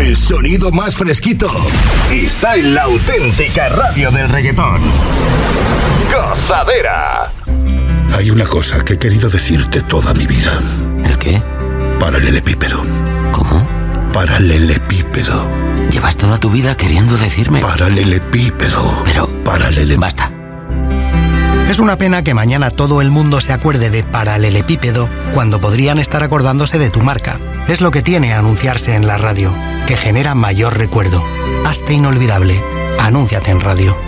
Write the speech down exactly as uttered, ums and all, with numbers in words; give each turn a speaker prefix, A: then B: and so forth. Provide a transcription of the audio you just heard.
A: El sonido más fresquito está en la auténtica radio del reggaetón. Gozadera.
B: Hay una cosa que he querido decirte toda mi vida.
C: ¿El qué?
B: Paralelepípedo.
C: ¿Cómo?
B: Paralelepípedo.
C: Llevas toda tu vida queriendo decirme.
B: Paralelepípedo.
C: Pero...
B: Paralele...
C: Basta.
D: Es una pena que mañana todo el mundo se acuerde de paralelepípedo cuando podrían estar acordándose de tu marca. Es lo que tiene anunciarse en la radio, que genera mayor recuerdo. Hazte inolvidable. Anúnciate en radio.